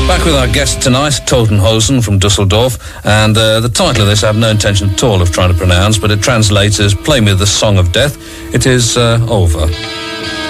Back with our guest tonight, Totenhausen from Dusseldorf, and the title of this I have no intention at all of trying to pronounce, but it translates as Play Me the Song of Death. It is over.